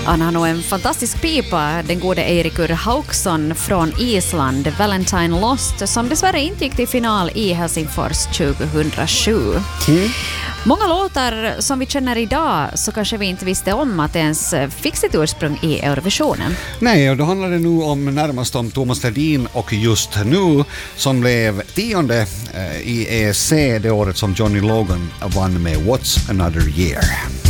Han har nog en fantastisk pipa, den gode Eirikur Hauksson från Island, Valentine Lost, som dessvärre inte gick till final i Helsingfors 2007. Många låtar som vi känner idag så kanske vi inte visste om att det ens fick sitt ursprung i Eurovisionen. Nej, och då handlar det nu närmast om Thomas Ledin och Just nu som blev 10:e i ESC det året som Johnny Logan vann med What's Another Year.